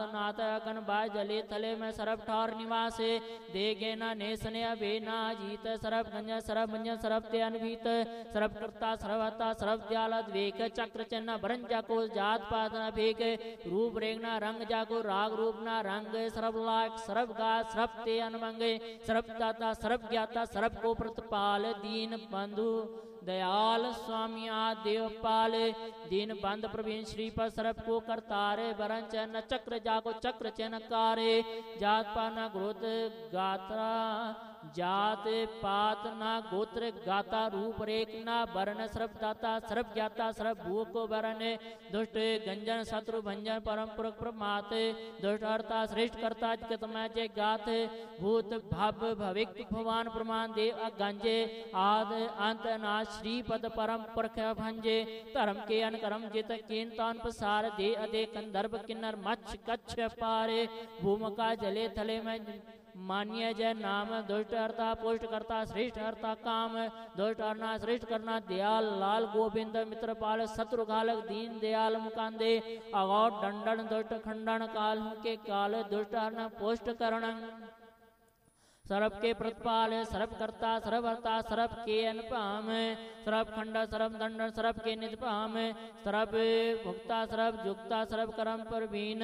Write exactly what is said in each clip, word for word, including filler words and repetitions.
नाथ अगन बाय जले थले में सरब ठौर निवासे देगे न नेसने अभे ना जीत सरब गंज सरब मंज सरब ते अनभीत सरब करता सरवता सरब दयाल द्वेक चक्र चिन्ह भरन जाको जात पात न भेक रूप रेगना रंग जाको राग रूप ना रंग सरब लाख सरब गा सरब ते अनमंगे सरब दाता सरब ज्ञाता सरब को प्रतिपाल दीन बंधु दयाल स्वामी देवपाल दीन बंद प्रवीण श्रीपद सरब को करतारे बरन चन चक्र जाको चक्र चनकारे जात पाना ग्रोत गात्रा जात पात ना गोत्र गाता रूप रेख ना वर्ण सरब दाता सरब ज्ञाता सरब भू को वरण दुष्ट गंजन शत्रु भंजन परम पुरख प्रमात दुष्ट हरता श्रेष्ठ करता जगतमय जय गात भूत भव भविक भगवान प्रमाण देव गंजे आद अंत नाथ श्रीपद परम पुरख भंजे धर्म के अनकरम जित कीन तान पसार दे अदे कंदर्भ किन्नर मच्छ कच्छ पारे भूमका जले थले में मान्य जय नाम दुष्ट हरता पुष्ट करता श्रेष्ठ हरता काम दुष्ट हरना श्रेष्ठ करना दयाल लाल गोविंद मित्रपाल शत्रु घालक दीन दयाल मुकांदे अगौट दंडन दुष्ट खंडन काल के काल दुष्ट हरना पुष्ट करण सरब के प्रतिपाल सरब करता सरब हरता सरब के अनुपम सरब खंड सरब दंडन सरब के निष्पाम सरब भुक्ता सरब जुक्ता सरब करम परवीन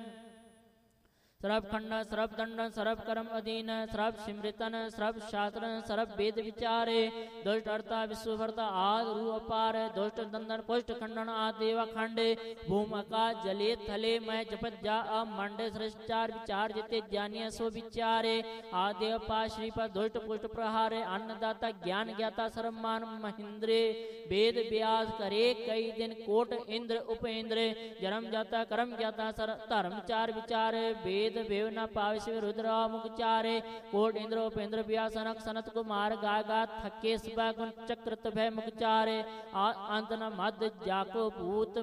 सरब खंड सरब दंडन सरब कर्म अधीन सरब सिमृतन सरब शास्त्र सरब वेद विचारे दुष्ट अर्ता विश्वभर्ता आद रू अपार दुष्ट दंडन पुष्ट खंडन आदेव खंडे भूमका जले थले मैं जपत जा मंडे श्रेष्ठार विचार जिते ज्ञानी सो विचारे आदेव पा श्रीपद दुष्ट पुष्ट प्रहारे अन्नदाता ज्ञान ज्ञाता सर्वमान महेंद्रे वेद व्यास करे कई दिन कोट इंद्र उपेंद्र जन्म जाता कर्म ज्ञाता सर धर्म चार विचार वेद भेव न पावे शिव रुद्र मुखचारे कोट इंद्र उपेंद्र व्यासनक सनत कुमार गा गा थके सुबह गुण चक्रत भय मुखचारे अंत न मद जाको भूत